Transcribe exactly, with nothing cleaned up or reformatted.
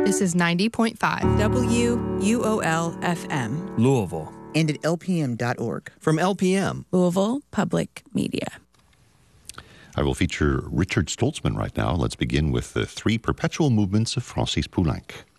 This is ninety point five W U O L F M. Louisville. And at L P M dot org. From L P M, Louisville Public Media. I will feature Richard Stoltzman right now. Let's begin with the three perpetual movements of Francis Poulenc.